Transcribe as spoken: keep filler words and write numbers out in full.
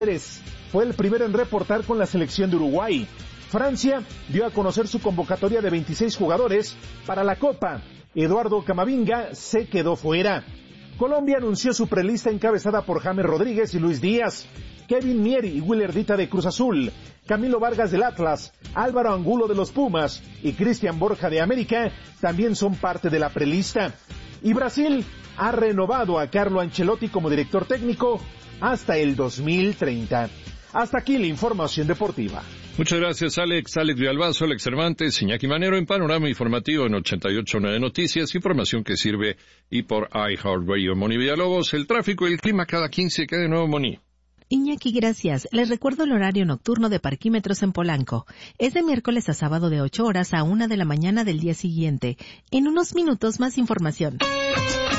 Pérez fue el primero en reportar con la selección de Uruguay. Francia dio a conocer su convocatoria de veintiséis jugadores para la Copa. Eduardo Camavinga se quedó fuera. Colombia anunció su prelista encabezada por James Rodríguez y Luis Díaz, Kevin Mier y Willardita de Cruz Azul, Camilo Vargas del Atlas, Álvaro Angulo de los Pumas y Cristian Borja de América también son parte de la prelista. Y Brasil ha renovado a Carlo Ancelotti como director técnico hasta el dos mil treinta. Hasta aquí la información deportiva. Muchas gracias, Alex. Alex Villalbazo, Alex Cervantes, Iñaki Manero en Panorama Informativo en ochenta y ocho punto nueve Noticias, información que sirve y por iHeartRadio. Moni Villalobos, el tráfico y el clima cada quince. ¿Qué de nuevo, Moni? Iñaki, gracias. Les recuerdo el horario nocturno de parquímetros en Polanco. Es de miércoles a sábado de ocho horas a una de la mañana del día siguiente. En unos minutos más información.